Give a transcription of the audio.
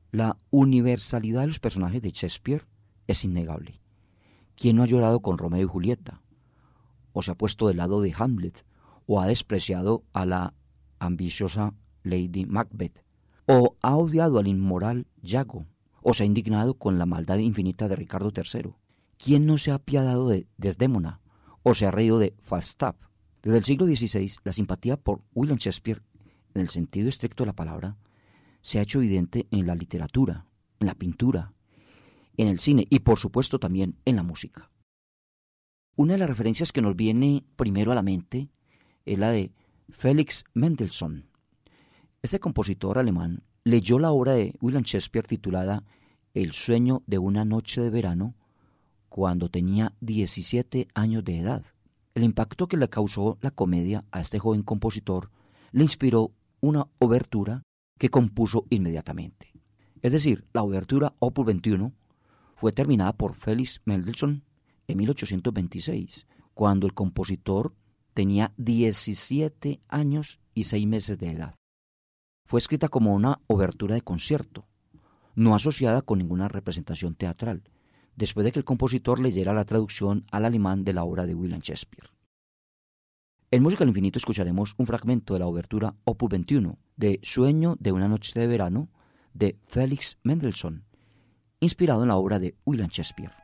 La universalidad de los personajes de Shakespeare es innegable. ¿Quién no ha llorado con Romeo y Julieta? ¿O se ha puesto del lado de Hamlet? ¿O ha despreciado a la ambiciosa Lady Macbeth? ¿O ha odiado al inmoral Yago? ¿O se ha indignado con la maldad infinita de Ricardo III? ¿Quién no se ha apiadado de Desdémona? ¿O se ha reído de Falstaff? Desde el siglo XVI, la simpatía por William Shakespeare, en el sentido estricto de la palabra, se ha hecho evidente en la literatura, en la pintura, en el cine y por supuesto también en la música. Una de las referencias que nos viene primero a la mente es la de Felix Mendelssohn. Este compositor alemán leyó la obra de William Shakespeare titulada El sueño de una noche de verano cuando tenía 17 años de edad. El impacto que le causó la comedia a este joven compositor le inspiró una obertura que compuso inmediatamente. Es decir, la obertura Opus 21 fue terminada por Felix Mendelssohn en 1826, cuando el compositor tenía 17 años y 6 meses de edad. Fue escrita como una obertura de concierto, no asociada con ninguna representación teatral, después de que el compositor leyera la traducción al alemán de la obra de William Shakespeare. En Música al Infinito escucharemos un fragmento de la obertura Opus 21 de Sueño de una noche de verano de Felix Mendelssohn, inspirado en la obra de William Shakespeare.